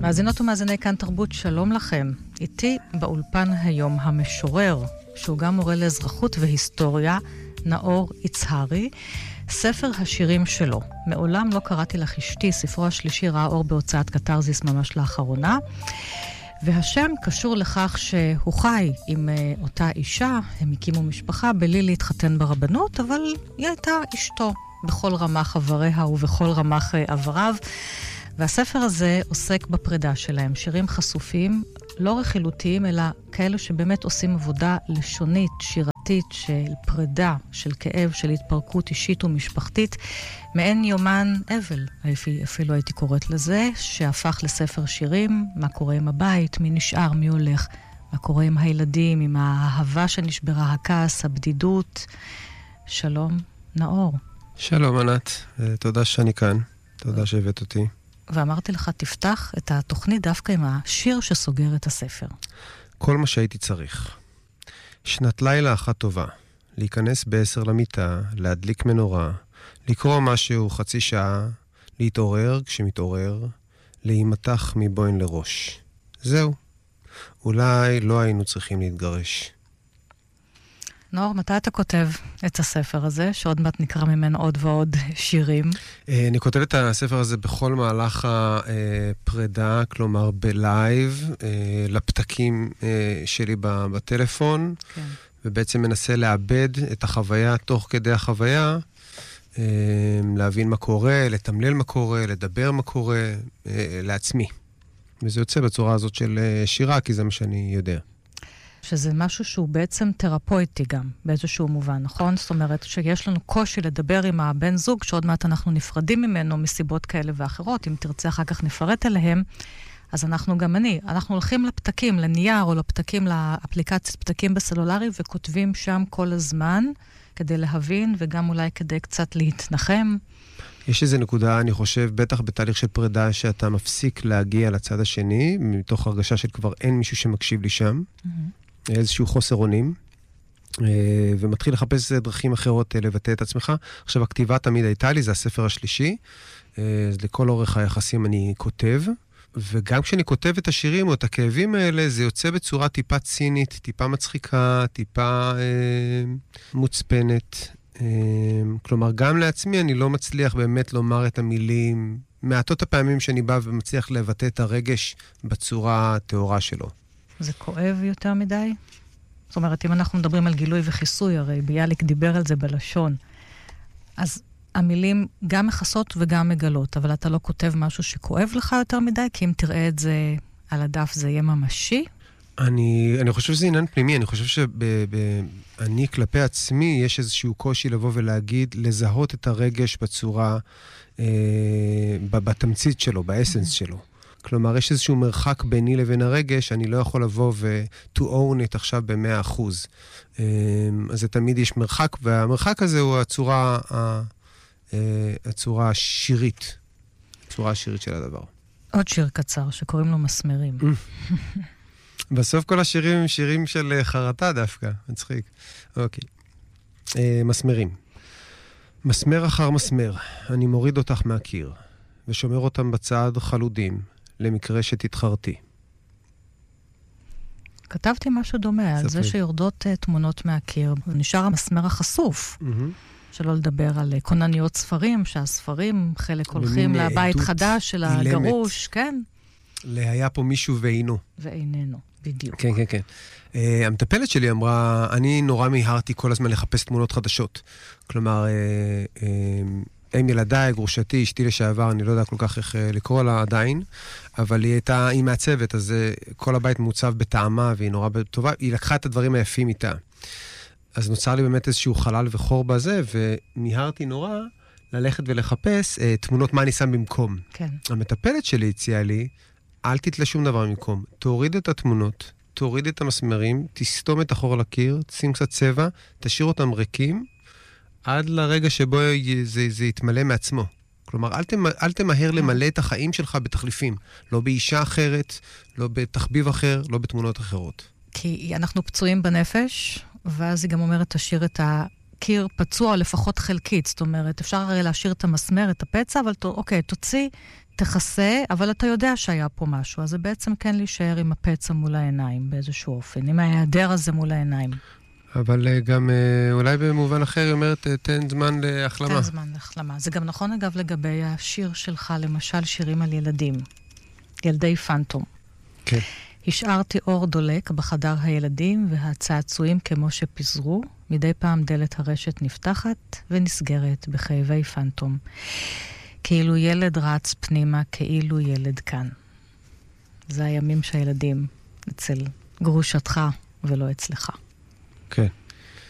מאזינות ומאזיני כאן תרבות, שלום לכם. איתי באולפן היום המשורר, שהוא גם מורה לאזרחות והיסטוריה, נאור יצהרי. ספר השירים שלו, מעולם לא קראתי לך אשתי, ספרו השלישי ראה אור בהוצאת קטרזיס ממש לאחרונה. והשם קשור לכך שהוא חי עם אותה אישה, הם הקימו משפחה בלי להתחתן ברבנות, אבל היא הייתה אשתו בכל רמ"ח עבריה ובכל רמ"ח עבריו. והספר הזה עוסק בפרידה שלהם, שירים חשופים, לא רכילותיים, אלא כאלו שבאמת עושים עבודה לשונית, שירתית, של פרידה, של כאב, של התפרקות אישית ומשפחתית, מעין יומן אבל, אפילו הייתי קוראת לזה, שהפך לספר שירים, מה קורה עם הבית, מי נשאר, מי הולך, מה קורה עם הילדים, עם האהבה שנשברה, הכעס, הבדידות. שלום, נאור. שלום, ענת. תודה שאני כאן. תודה שהבאת אותי. ואמרתי לך, תפתח את התוכנית דווקא עם השיר שסוגר את הספר. כל מה שהייתי צריך. שנת לילה אחת טובה. להיכנס ב10 למיטה, להדליק מנורה, לקרוא משהו חצי שעה, להתעורר כשמתעורר, להימתח מבוין לראש. זהו. אולי לא היינו צריכים להתגרש. נאור, מתי אתה כותב את הספר הזה, שעוד מעט נקרא ממנו עוד ועוד שירים? אני כותב את הספר הזה בכל מהלך הפרידה, כלומר בלייב, לפתקים שלי בטלפון, כן. ובעצם מנסה לאבד את החוויה תוך כדי החוויה, להבין מה קורה, לתמלל מה קורה, לדבר מה קורה, לעצמי. וזה יוצא בצורה הזאת של שירה, כי זה מה שאני יודע. שזה משהו שהוא בעצם תרפויטי גם, באיזשהו מובן, נכון? זאת אומרת שיש לנו קושי לדבר עם הבן זוג, שעוד מעט אנחנו נפרדים ממנו מסיבות כאלה ואחרות, אם תרצה אחר כך נפרט עליהם, אז אנחנו גם אנחנו הולכים לפתקים, לנייר או לפתקים, לאפליקציית פתקים בסלולרי, וכותבים שם כל הזמן, כדי להבין, וגם אולי כדי קצת להתנחם. יש איזו נקודה, אני חושב, בטח בתהליך של פרידה, שאתה מפסיק להגיע לצד השני, מתוך הרגשה של כבר אין מישהו שמקשיב לי שם, איזשהו חוסר אונים, ומתחיל לחפש דרכים אחרות לבטא את עצמך. עכשיו, הכתיבה תמיד הייתה לי, זה הספר השלישי, אז לכל אורך היחסים אני כותב, וגם כשאני כותב את השירים או את הכאבים האלה, זה יוצא בצורה טיפה צינית, טיפה מצחיקה, טיפה מוצפנת. כלומר, גם לעצמי אני לא מצליח באמת לומר את המילים, מעטות הפעמים שאני בא ומצליח לבטא את הרגש בצורה התאורה שלו. זה כואב יותר מדי? זאת אומרת, אם אנחנו מדברים על גילוי וחיסוי, הרי ביאליק דיבר על זה בלשון, אז המילים גם מכסות וגם מגלות, אבל אתה לא כותב משהו שכואב לך יותר מדי, כי אם תראה את זה על הדף זה יהיה ממשי? אני חושב שזה עניין פנימי, אני חושב שאני כלפי עצמי יש איזשהו קושי לבוא ולהגיד, לזהות את הרגש בצורה, בתמצית שלו, באסנס שלו. כלומר, יש איזשהו מרחק ביני לבין הרגש, אני לא יכול לבוא to own it עכשיו ב100%. אז תמיד יש מרחק, והמרחק הזה הוא הצורה השירית. הצורה השירית של הדבר. עוד שיר קצר שקוראים לו מסמרים. בסוף כל השירים הם שירים של חרטה דווקא, מצחיק. אוקיי. מסמרים. מסמר אחר מסמר, אני מוריד אותך מהקיר, ושומר אותם בצד חלודים, למקרה שתתחרתי. כתבתי משהו דומה, על זה שיורדות תמונות מהקיר, ונשאר המסמר החשוף. שלא לדבר על קונניות ספרים, שהספרים חלק הולכים לבית חדש של הגרוש, כן? היה פה מישהו ואינו. ואיננו, בדיוק. כן, כן, כן. המטפלת שלי אמרה, אני נורא מיהרתי כל הזמן לחפש תמונות חדשות. כלומר, הם ילדיי, גרושתי, אשתי לשעבר, אני לא יודע כל כך איך לקרוא לה עדיין, אבל היא מעצבת, אז כל הבית מעוצב בטעמה, והיא נורא טובה, היא לקחה את הדברים היפים איתה. אז נוצר לי באמת איזשהו חלל וחור בזה, ומיהרתי נורא ללכת ולחפש תמונות מה אני שם במקום. כן. המטפלת שלי הציעה לי, אל תתלה שום דבר במקום. תוריד את התמונות, תוריד את המסמרים, תסתום את החור לקיר, תשים קצת צבע, תשאיר אותם ריקים, עד לרגע שבו זה יתמלא מעצמו. כלומר, אל תמהר למלא את החיים שלך בתחליפים. לא באישה אחרת, לא בתחביב אחר, לא בתמונות אחרות. כי אנחנו פצועים בנפש, ואז היא גם אומרת, תשאיר את הקיר פצוע, לפחות חלקית. זאת אומרת, אפשר הרי להשאיר את המסמר, את הפצע, אבל אוקיי, תוציא תכסה, אבל אתה יודע שהיה פה משהו, אז זה בעצם כן להישאר עם הפצע מול העיניים באיזשהו אופן, עם ההיעדר הזה מול העיניים. אבל גם אולי במובן אחר היא אומרת, תן זמן להחלמה. תן זמן להחלמה. זה גם נכון אגב לגבי השיר שלך, למשל שירים על ילדים, ילדי פנטום. כן. השארתי אור דולק בחדר הילדים והצעצועים כמו שפיזרו, מדי פעם דלת הרשת נפתחת ונסגרת בכאבי פנטום. כאילו ילד רץ פנימה, כאילו ילד כאן. זה הימים שהילדים אצל גרושתך ולא אצלך. כן.